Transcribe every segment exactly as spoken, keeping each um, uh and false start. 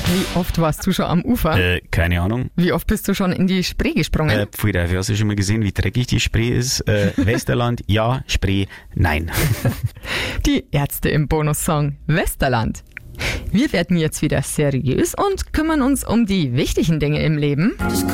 Wie oft warst du schon am Ufer? Äh, keine Ahnung. Wie oft bist du schon in die Spree gesprungen? Äh, pfui, dafür hast du schon mal gesehen, wie dreckig die Spree ist. Äh, Westerland, ja, Spree, nein. Die Ärzte im Bonussong Westerland. Wir werden jetzt wieder seriös und kümmern uns um die wichtigen Dinge im Leben.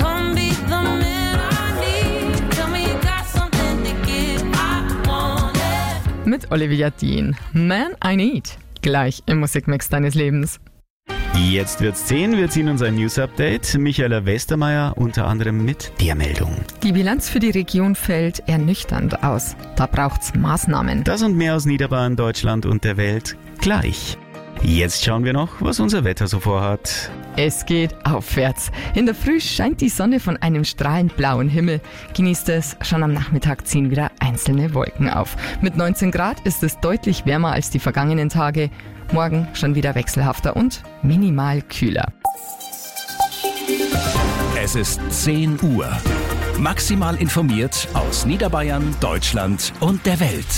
Mit Olivia Dean. Man I Need. Gleich im Musikmix deines Lebens. Jetzt wird's zehn, wir ziehen uns ein News-Update. Michaela Westermeier unter anderem mit der Meldung. Die Bilanz für die Region fällt ernüchternd aus. Da braucht's Maßnahmen. Das und mehr aus Niederbayern, Deutschland und der Welt gleich. Jetzt schauen wir noch, was unser Wetter so vorhat. Es geht aufwärts. In der Früh scheint die Sonne von einem strahlend blauen Himmel. Genießt es, schon am Nachmittag ziehen wieder einzelne Wolken auf. Mit neunzehn Grad ist es deutlich wärmer als die vergangenen Tage. Morgen schon wieder wechselhafter und minimal kühler. Es ist zehn Uhr. Maximal informiert aus Niederbayern, Deutschland und der Welt.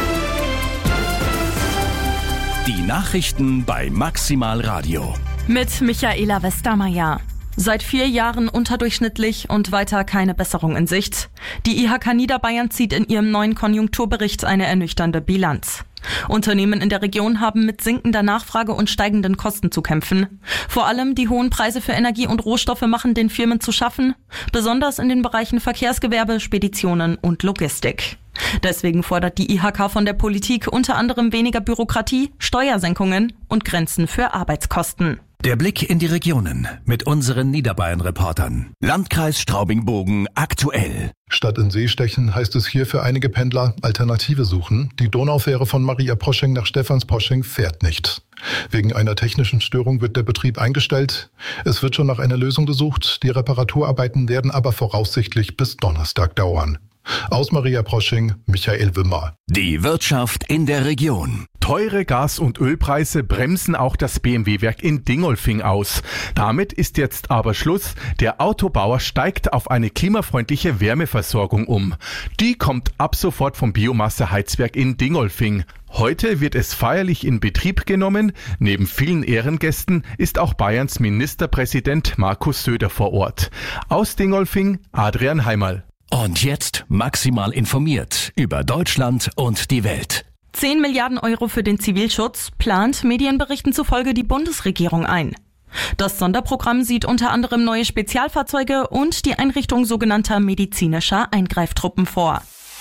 Die Nachrichten bei Maximal Radio. Mit Michaela Westermeier. Seit vier Jahren unterdurchschnittlich und weiter keine Besserung in Sicht. Die I H K Niederbayern zieht in ihrem neuen Konjunkturbericht eine ernüchternde Bilanz. Unternehmen in der Region haben mit sinkender Nachfrage und steigenden Kosten zu kämpfen. Vor allem die hohen Preise für Energie und Rohstoffe machen den Firmen zu schaffen, besonders in den Bereichen Verkehrsgewerbe, Speditionen und Logistik. Deswegen fordert die I H K von der Politik unter anderem weniger Bürokratie, Steuersenkungen und Grenzen für Arbeitskosten. Der Blick in die Regionen mit unseren Niederbayern-Reportern. Landkreis Straubing-Bogen aktuell. Statt in See stechen heißt es hier für einige Pendler Alternative suchen. Die Donaufähre von Maria Posching nach Stephansposching fährt nicht. Wegen einer technischen Störung wird der Betrieb eingestellt. Es wird schon nach einer Lösung gesucht. Die Reparaturarbeiten werden aber voraussichtlich bis Donnerstag dauern. Aus Maria Posching, Michael Wimmer. Die Wirtschaft in der Region. Teure Gas- und Ölpreise bremsen auch das B M W-Werk in Dingolfing aus. Damit ist jetzt aber Schluss. Der Autobauer steigt auf eine klimafreundliche Wärmeversorgung um. Die kommt ab sofort vom Biomasseheizwerk in Dingolfing. Heute wird es feierlich in Betrieb genommen. Neben vielen Ehrengästen ist auch Bayerns Ministerpräsident Markus Söder vor Ort. Aus Dingolfing, Adrian Heimerl. Und jetzt maximal informiert über Deutschland und die Welt. zehn Milliarden Euro für den Zivilschutz plant Medienberichten zufolge die Bundesregierung ein. Das Sonderprogramm sieht unter anderem neue Spezialfahrzeuge und die Einrichtung sogenannter medizinischer Eingreiftruppen vor.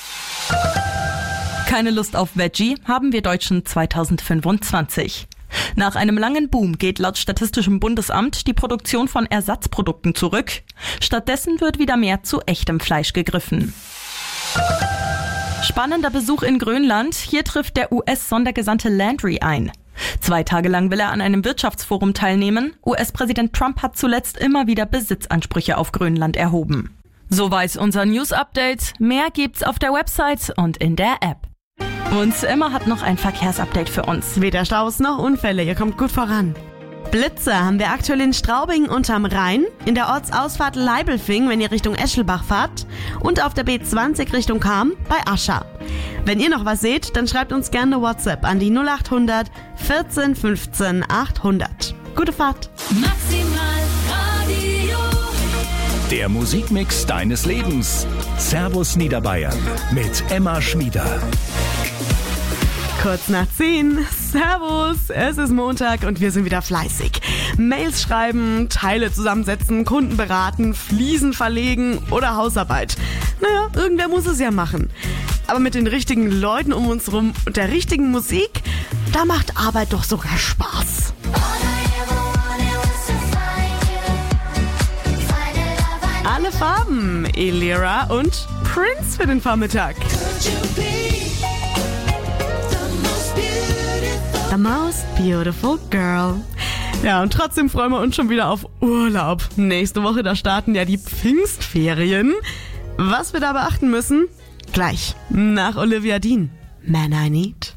Keine Lust auf Veggie haben wir Deutschen zweitausendfünfundzwanzig. Nach einem langen Boom geht laut Statistischem Bundesamt die Produktion von Ersatzprodukten zurück. Stattdessen wird wieder mehr zu echtem Fleisch gegriffen. Spannender Besuch in Grönland. Hier trifft der U S-Sondergesandte Landry ein. Zwei Tage lang will er an einem Wirtschaftsforum teilnehmen. U S-Präsident Trump hat zuletzt immer wieder Besitzansprüche auf Grönland erhoben. Soweit unser News-Update. Mehr gibt's auf der Website und in der App. Und Emma hat noch ein Verkehrsupdate für uns. Weder Staus noch Unfälle, ihr kommt gut voran. Blitze haben wir aktuell in Straubing unterm Rhein, in der Ortsausfahrt Leibelfing, wenn ihr Richtung Eschelbach fahrt, und auf der B zwanzig Richtung Cham bei Ascha. Wenn ihr noch was seht, dann schreibt uns gerne WhatsApp an die null acht hundert vierzehn fünfzehn achthundert. Gute Fahrt! Maximal Radio. Der Musikmix deines Lebens. Servus Niederbayern mit Emma Schmieder. Kurz nach zehn. Servus, es ist Montag und wir sind wieder fleißig. Mails schreiben, Teile zusammensetzen, Kunden beraten, Fliesen verlegen oder Hausarbeit. Naja, irgendwer muss es ja machen. Aber mit den richtigen Leuten um uns rum und der richtigen Musik, da macht Arbeit doch sogar Spaß. Alle Farben, Elira und Prince für den Vormittag. The most beautiful girl. Ja, und trotzdem freuen wir uns schon wieder auf Urlaub. Nächste Woche, da starten ja die Pfingstferien. Was wir da beachten müssen? Gleich nach Olivia Dean. Man I Need.